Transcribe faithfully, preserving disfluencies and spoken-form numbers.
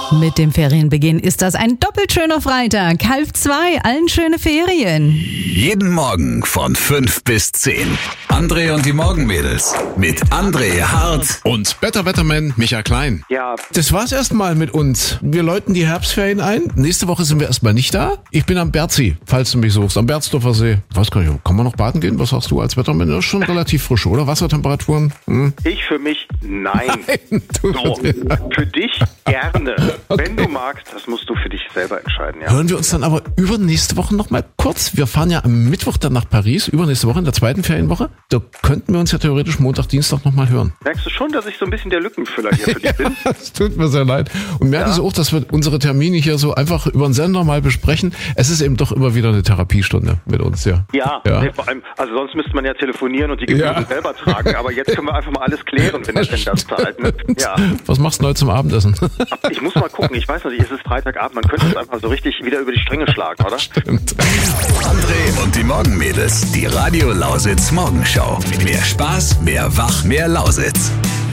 Mit dem Ferienbeginn ist das ein doppelt schöner Freitag. Halb zwei, allen schöne Ferien. Jeden Morgen von fünf bis zehn. André und die Morgenmädels mit André Hart und Better Wetterman Michael Klein. Ja. Das war's erstmal mit uns. Wir läuten die Herbstferien ein. Nächste Woche sind wir erstmal nicht da. Ich bin am Berzi, falls du mich suchst, am Berzdorfer See. Ich weiß gar nicht, kann man noch baden gehen? Was sagst du als Wetterman? Das ist schon relativ frisch, oder? Wassertemperaturen? Hm? Ich für mich, nein. Nein, du so, ja. Für dich gerne. Okay. Wenn du magst, das musst du für dich selber entscheiden. Ja. Hören wir uns dann aber übernächste Woche noch mal kurz. Wir fahren ja am Mittwoch dann nach Paris, übernächste Woche in der zweiten Ferienwoche. Da könnten wir uns ja theoretisch Montag, Dienstag noch mal hören. Merkst du schon, dass ich so ein bisschen der Lückenfüller hier für dich bin? Ja, es tut mir sehr leid. Und merken Ja. Sie auch, dass wir unsere Termine hier so einfach über den Sender mal besprechen. Es ist eben doch immer wieder eine Therapiestunde mit uns, ja. Ja, Ja. Nee, vor allem, also sonst müsste man ja telefonieren und die Gebühren Ja. selber tragen, aber jetzt können wir einfach mal alles klären, wenn es denn das zahlt. Ne? Ja. Was machst du heute zum Abendessen? Aber ich muss mal gucken, ich weiß noch nicht, es ist Freitagabend, man könnte es einfach so richtig wieder über die Stränge schlagen, oder? André und die Morgenmädels, die Radio Lausitz Morgenshow. Mehr Spaß, mehr Wach, mehr Lausitz.